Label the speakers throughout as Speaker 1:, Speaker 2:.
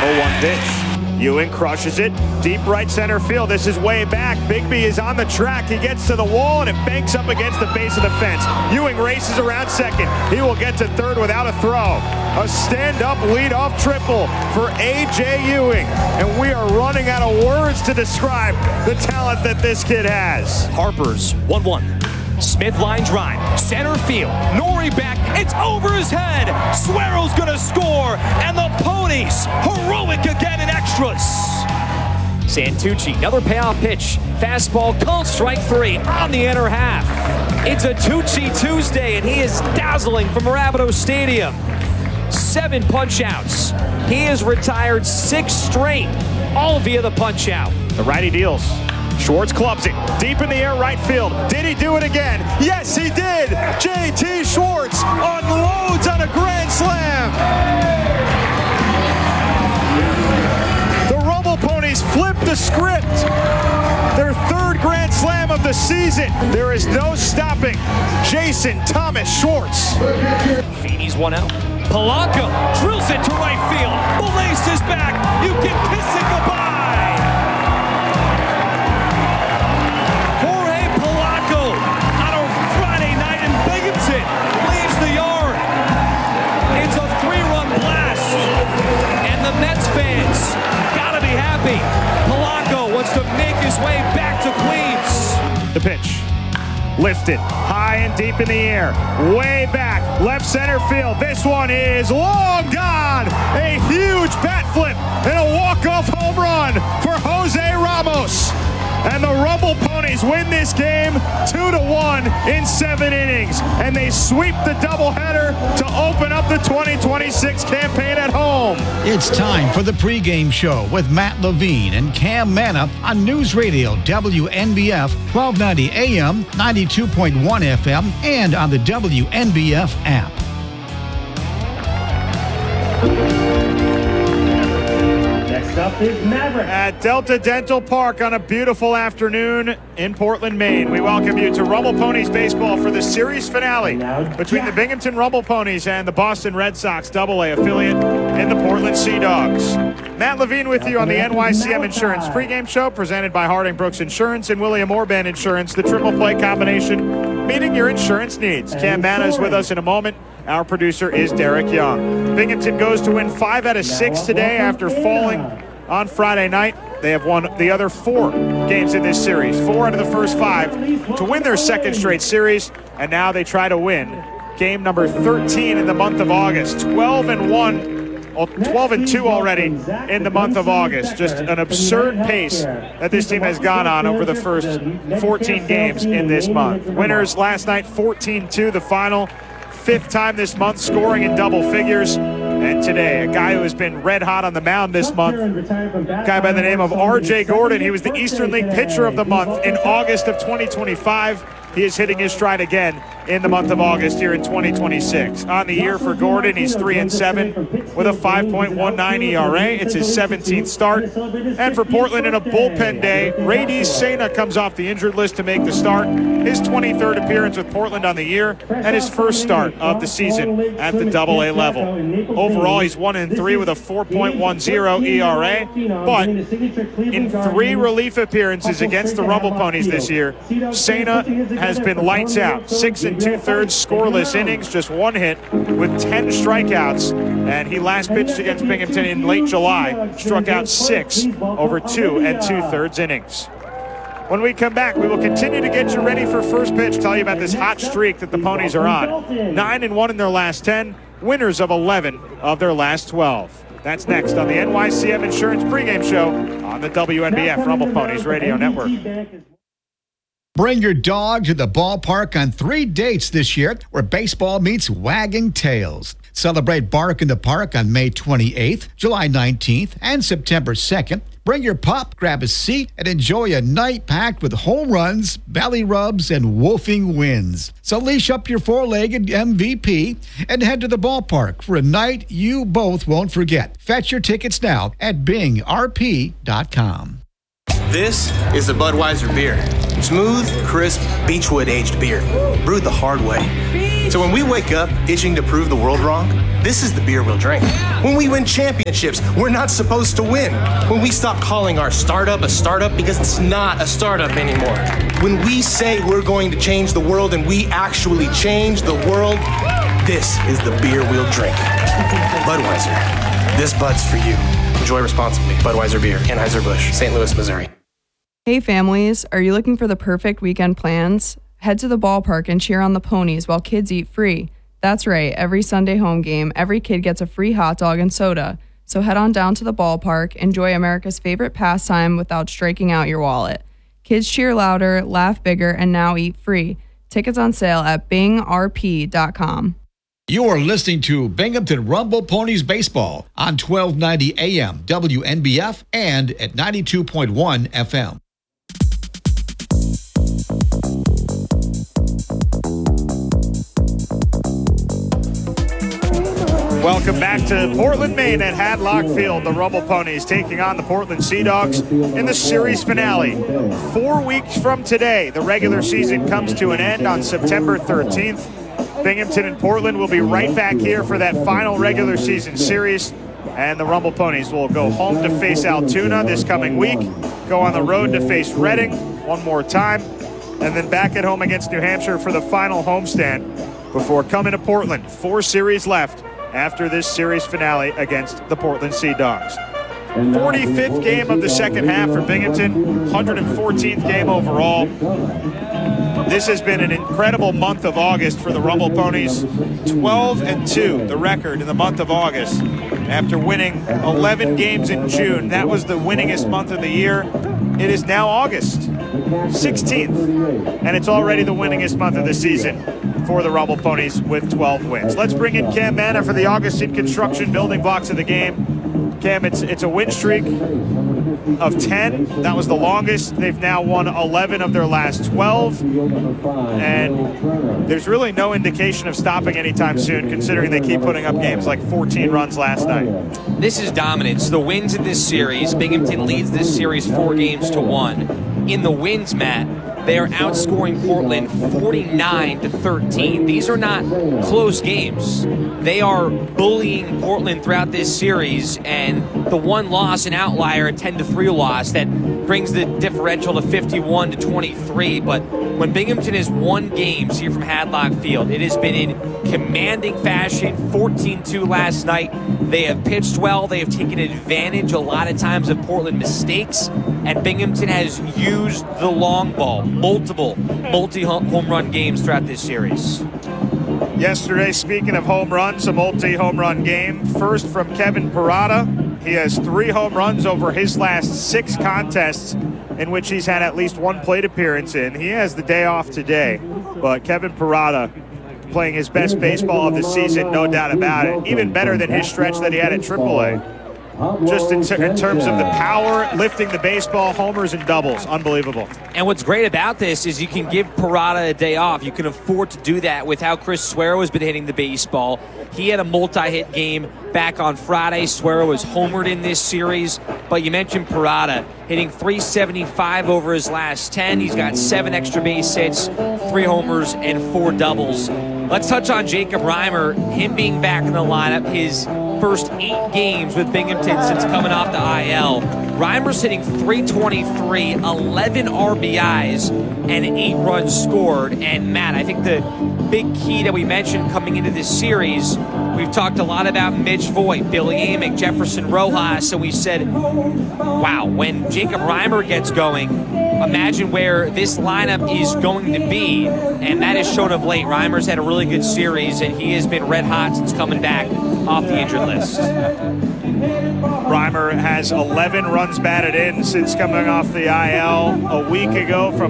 Speaker 1: 0-1 pitch. Ewing crushes it. Deep right center field. This is way back. Bigby is on the track. He gets to the wall and it banks up against the base of the fence. Ewing races around second. He will get to third without a throw. A stand-up leadoff triple for A.J. Ewing. And we are running out of words to describe the talent that this kid has.
Speaker 2: Harper's 1-1. Smith line drive, center field, Nori back, it's over his head. Suero's gonna score, and the Ponies heroic again in extras. Santucci, another payoff pitch, fastball called strike 3 on the inner half. It's a Tucci Tuesday, and he is dazzling from Rapido Stadium. 7 punch-outs. He has retired 6 straight, all via the punch-out.
Speaker 1: The righty deals. Schwartz clubs it deep in the air right field. Did he do it again? Yes, he did. J.T. Schwartz unloads on a grand slam. The Rumble Ponies flip the script. Their 3rd grand slam of the season. There is no stopping Jason Thomas Schwartz.
Speaker 2: Feeney's 1 out. Polanco drills it to right field. The lace is back. You can kiss it goodbye. Leaves the yard. It's a 3-run blast. And the Mets fans gotta be happy. Polanco wants to make his way back to Queens.
Speaker 1: The pitch. Lifted high and deep in the air. Way back. Left center field. This one is long gone. A huge bat flip and a walk-off home run for Jose Ramos. And the Rumble Ponies win this game 2-1 in 7 innings. And they sweep the doubleheader to open up the 2026 campaign at home.
Speaker 3: It's time for the pregame show with Matt Levine and Cam Manna on News Radio WNBF 1290 AM, 92.1 FM, and on the WNBF app.
Speaker 4: Next up is Maverick.
Speaker 1: At Delta Dental Park on a beautiful afternoon in Portland, Maine, we welcome you to Rumble Ponies baseball for the series finale between the Binghamton Rumble Ponies and the Boston Red Sox AA affiliate in the Portland Sea Dogs. Matt Levine with you on the NYCM Insurance pregame show presented by Harding Brooks Insurance and William Orban Insurance, the triple play combination meeting your insurance needs. Cam Manna is with us in a moment. Our producer is Derek Young. Binghamton goes to win 5 out of 6 today after falling on Friday night. They have won the other 4 games in this series, 4 out of the first 5 to win their 2nd straight series, and now they try to win game number 13 in the month of August. 12-2 already in the month of August. Just an absurd pace that this team has gone on over the first 14 games in this month. Winners last night, 14-2 the final. 5th time this month scoring in double figures. And today, a guy who has been red hot on the mound this month, a guy by the name of R.J. Gordon. He was the Eastern League Pitcher of the Month in August of 2025. He is hitting his stride again in the month of August here in 2026. On the year for Gordon, he's 3-7 with a 5.19 ERA. It's his 17th start. And for Portland in a bullpen day, Rady Sena comes off the injured list to make the start. His 23rd appearance with Portland on the year and his first start of the season at the AA level. Overall, he's 1-3 with a 4.10 ERA. But in 3 relief appearances against the Rumble Ponies this year, Sena has been lights out. 6 2/3 scoreless innings, just 1 hit with 10 strikeouts. And he last pitched against Binghamton in late July, struck out 6 over 2 2/3 innings. When we come back, we will continue to get you ready for first pitch, tell you about this hot streak that the Ponies are on. 9-1 in their last 10, winners of 11 of their last 12. That's next on the NYCM Insurance pregame show on the WNBF Rumble Ponies Radio Network.
Speaker 3: Bring your dog to the ballpark on 3 dates this year where baseball meets wagging tails. Celebrate Bark in the Park on May 28th, July 19th, and September 2nd. Bring your pup, grab a seat, and enjoy a night packed with home runs, belly rubs, and woofing wins. So leash up your 4-legged MVP and head to the ballpark for a night you both won't forget. Fetch your tickets now at bingrp.com.
Speaker 5: This is the Budweiser beer. Smooth, crisp, Beechwood-aged beer. Brewed the hard way. So when we wake up itching to prove the world wrong, this is the beer we'll drink. When we win championships, we're not supposed to win. When we stop calling our startup a startup because it's not a startup anymore. When we say we're going to change the world and we actually change the world, this is the beer we'll drink. Budweiser, this Bud's for you. Enjoy responsibly. Budweiser Beer, Anheuser-Busch, St. Louis, Missouri.
Speaker 6: Hey families, are you looking for the perfect weekend plans? Head to the ballpark and cheer on the ponies while kids eat free. That's right, every Sunday home game, every kid gets a free hot dog and soda. So head on down to the ballpark, enjoy America's favorite pastime without striking out your wallet. Kids cheer louder, laugh bigger, and now eat free. Tickets on sale at bingrp.com.
Speaker 3: You are listening to Binghamton Rumble Ponies Baseball on 1290 AM WNBF and at 92.1 FM.
Speaker 1: Welcome back to Portland, Maine at Hadlock Field. The Rumble Ponies taking on the Portland Sea Dogs in the series finale. 4 weeks from today, the regular season comes to an end on September 13th. Binghamton and Portland will be right back here for that final regular season series. And the Rumble Ponies will go home to face Altoona this coming week, go on the road to face Reading one more time, and then back at home against New Hampshire for the final homestand before coming to Portland. 4 series left after this series finale against the Portland Sea Dogs. 45th game of the second half for Binghamton, 114th game overall. This has been an incredible month of August for the Rumble Ponies. 12-2, the record in the month of August. After winning 11 games in June, that was the winningest month of the year. It is now August 16th, and it's already the winningest month of the season for the Rumble Ponies with 12 wins. Let's bring in Cam Manna for the Augustine Construction building blocks of the game. Cam, it's a win streak of 10. That was the longest. They've now won 11 of their last 12. And there's really no indication of stopping anytime soon, considering they keep putting up games like 14 runs last night.
Speaker 2: This is dominance. The wins in this series, Binghamton leads this series 4-1. In the wins, Matt, they are outscoring Portland 49-13. These are not close games. They are bullying Portland throughout this series, and the one loss, an outlier, a 10-3 loss that brings the differential to 51-23. But when Binghamton has won games here from Hadlock Field, it has been in commanding fashion. 14-2 last night. They have pitched well. They have taken advantage a lot of times of Portland mistakes, and Binghamton has used the long ball. Multiple multi-home run games throughout this series.
Speaker 1: Yesterday, speaking of home runs, a multi-home run game. First from Kevin Parada. He has 3 home runs over his last 6 contests in which he's had at least 1 plate appearance in. He has the day off today, but Kevin Parada playing his best baseball of the season, no doubt about it. Even better than his stretch that he had at AAA. Just in terms of the power, lifting the baseball, homers and doubles. Unbelievable.
Speaker 2: And what's great about this is you can give Parada a day off. You can afford to do that with how Chris Suero has been hitting the baseball. He had a multi-hit game back on Friday. Suero was homered in this series. But you mentioned Parada hitting .375 over his last 10. He's got 7 extra base hits, 3 homers, and 4 doubles. Let's touch on Jacob Reimer, him being back in the lineup, his first 8 games with Binghamton since coming off the IL. Reimer's hitting .323, 11 RBIs, and 8 runs scored. And Matt, I think the big key that we mentioned coming into this series, we've talked a lot about Mitch Voigt, Billy Amick, Jefferson Rojas, so we said, wow, when Jacob Reimer gets going, imagine where this lineup is going to be, and that has shown of late. Reimer's had a really good series, and he has been red hot since coming back off the injured list.
Speaker 1: Reimer has 11 runs batted in since coming off the IL a week ago from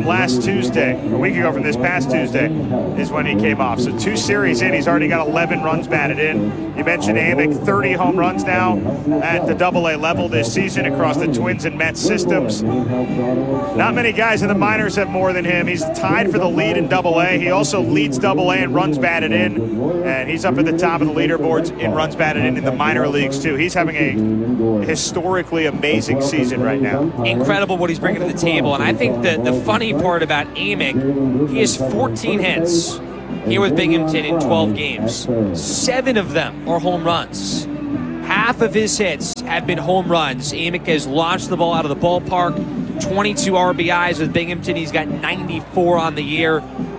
Speaker 1: this past Tuesday is when he came off. So 2 series in, he's already got 11 runs batted in. You mentioned Amick, 30 home runs now at the AA level this season across the Twins and Mets systems. Not many guys in the minors have more than him. He's tied for the lead in AA. He also leads AA in runs batted in, and he's up at the top of the leaderboards in runs batted in the minor leagues too. He's having a historically amazing season right now.
Speaker 2: Incredible what he's bringing to the table. And I think the funny part about Amick, he has 14 hits here with Binghamton in 12 games. 7 of them are home runs. Half of his hits have been home runs. Amick has launched the ball out of the ballpark. 22 RBIs with Binghamton. He's got 94 on the year.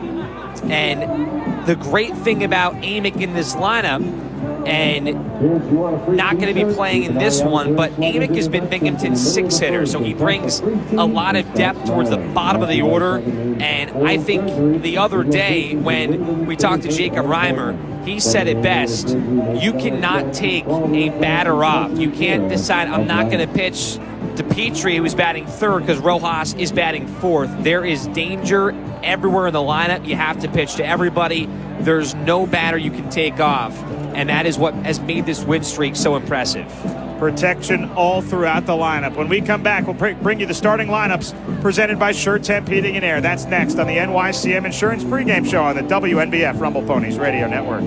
Speaker 2: And the great thing about Amick in this lineup, and not going to be playing in this one, but Amick has been Binghamton's 6-hitter, so he brings a lot of depth towards the bottom of the order. And I think the other day when we talked to Jacob Reimer, he said it best. You cannot take a batter off. You can't decide, I'm not going to pitch to Petrie, who's batting third, because Rojas is batting fourth. There is danger everywhere in the lineup. You have to pitch to everybody. There's no batter you can take off. And that is what has made this win streak so impressive.
Speaker 1: Protection all throughout the lineup. When we come back, we'll bring you the starting lineups presented by Sure Temp Heating and Air. That's next on the NYCM Insurance pregame show on the WNBF Rumble Ponies Radio Network.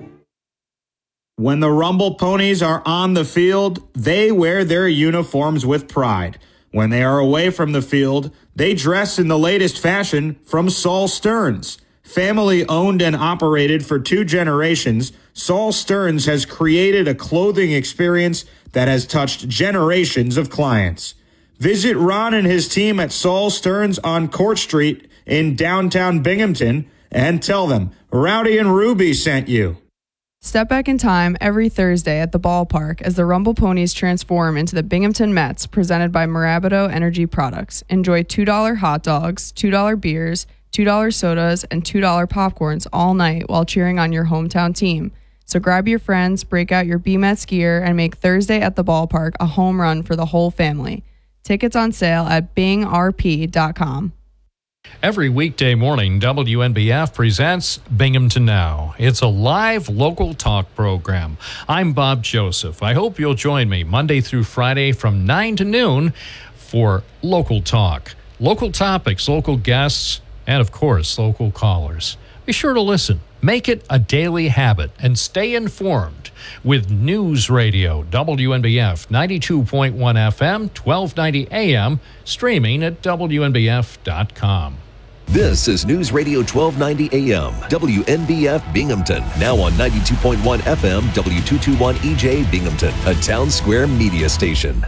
Speaker 7: When the Rumble Ponies are on the field, they wear their uniforms with pride. When they are away from the field, they dress in the latest fashion from Saul Stearns. Family owned and operated for 2 generations, Saul Stearns has created a clothing experience that has touched generations of clients. Visit Ron and his team at Saul Stearns on Court Street in downtown Binghamton and tell them Rowdy and Ruby sent you.
Speaker 6: Step back in time every Thursday at the ballpark as the Rumble Ponies transform into the Binghamton Mets, presented by Mirabito Energy Products. Enjoy $2 hot dogs, $2 beers, $2 sodas, and $2 popcorns all night while cheering on your hometown team. So grab your friends, break out your B-Mets gear, and make Thursday at the ballpark a home run for the whole family. Tickets on sale at bingrp.com.
Speaker 8: Every weekday morning, WNBF presents Binghamton Now. It's a live local talk program. I'm Bob Joseph. I hope you'll join me Monday through Friday from 9 to noon for Local Talk. Local topics, local guests, and of course, local callers. Be sure to listen. Make it a daily habit and stay informed with News Radio, WNBF 92.1 FM, 1290 AM, streaming at WNBF.com.
Speaker 9: This is News Radio 1290 AM, WNBF Binghamton, now on 92.1 FM, W221 EJ Binghamton, a Town Square media station.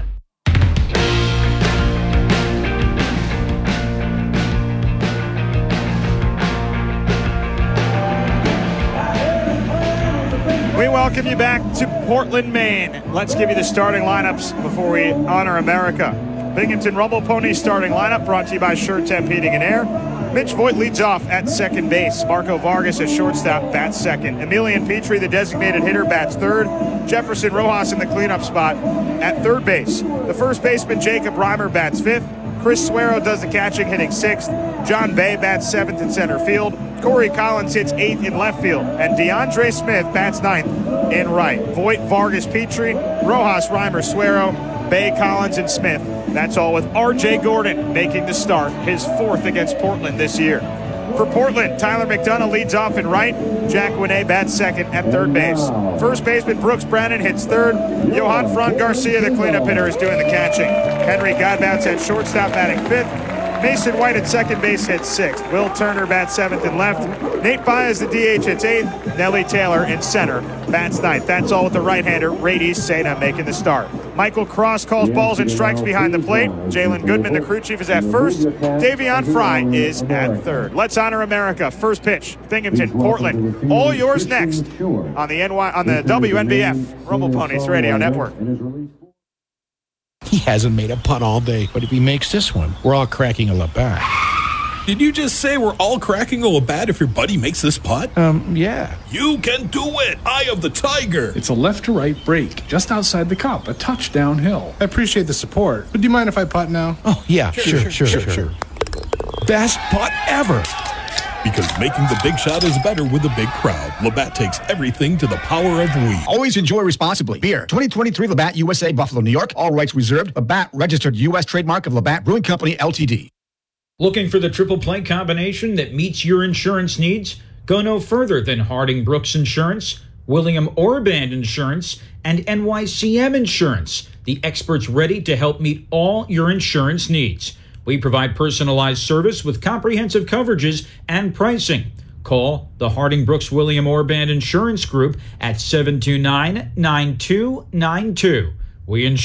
Speaker 1: We welcome you back to Portland, Maine. Let's give you the starting lineups before we honor America. Binghamton Rumble Ponies starting lineup brought to you by Sure Temp Heating and Air. Mitch Voigt leads off at second base. Marco Vargas at shortstop bats second. Emilian Petrie, the designated hitter, bats third. Jefferson Rojas in the cleanup spot at third base. The first baseman, Jacob Reimer, bats fifth. Chris Suero does the catching, hitting sixth. John Bay bats seventh in center field. Corey Collins hits eighth in left field. And DeAndre Smith bats ninth in right. Voigt, Vargas, Petrie, Rojas, Reimer, Suero, Bay, Collins, and Smith. That's all with R.J. Gordon making the start, his fourth against Portland this year. For Portland, Tyler McDonough leads off in right. Jack Winney bats second at third base. First baseman Brooks Brannon hits third. Johan Fran Garcia, the cleanup hitter, is doing the catching. Henry Godbout's at shortstop batting fifth. Mason White at second base hits sixth. Will Turner bats seventh and left. Nate Baez, the DH, hits eighth. Nelly Taylor in center bats ninth. That's all with the right-hander, Rady Sena, making the start. Michael Cross calls balls and strikes behind the plate. Jalen Goodman, the crew chief, is at first. Davion Fry is at third. Let's honor America. First pitch, Binghamton, Portland. All yours next on the WNBF Rumble Ponies Radio Network.
Speaker 10: He hasn't made a putt all day, but if he makes this one, we're all cracking a Labatt.
Speaker 11: Did you just say we're all cracking a Labatt if your buddy makes this putt?
Speaker 10: Yeah.
Speaker 11: You can do it! Eye of the Tiger!
Speaker 12: It's a left-to-right break, just outside the cup, a touch downhill.
Speaker 10: I appreciate the support, but do you mind if I putt now? Oh, yeah, sure. Best putt ever!
Speaker 11: Because making the big shot is better with a big crowd. Labatt takes everything to the power of we.
Speaker 3: Always enjoy responsibly. Beer, 2023 Labatt USA, Buffalo, New York. All rights reserved. Labatt, registered U.S. trademark of Labatt Brewing Company, Ltd.
Speaker 13: Looking for the triple play combination that meets your insurance needs? Go no further than Harding Brooks Insurance, William Orband Insurance, and NYCM Insurance, the experts ready to help meet all your insurance needs. We provide personalized service with comprehensive coverages and pricing. Call the Harding Brooks William Orband Insurance Group at 729-9292. We insure